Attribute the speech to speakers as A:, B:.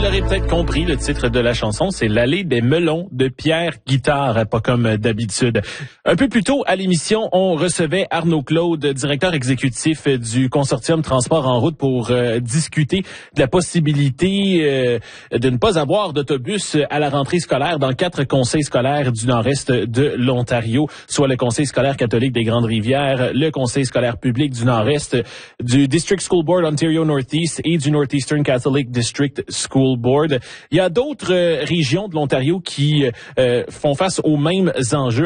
A: l'aurez peut-être compris, le titre de la chanson, c'est l'allée des melons de Pierre Guitard, pas comme d'habitude. Un peu plus tôt à l'émission, on recevait Arnaud Claude, directeur exécutif du consortium Transport en route, pour discuter de la possibilité de ne pas avoir d'autobus à la rentrée scolaire dans 4 conseils scolaires du nord-est de l'Ontario, soit le Conseil scolaire catholique des Grandes-Rivières, le Conseil scolaire public du nord-est, du District School Board Ontario Northeast et du Northeastern Catholic District School Board. Il y a d'autres régions de l'Ontario qui font face aux mêmes enjeux.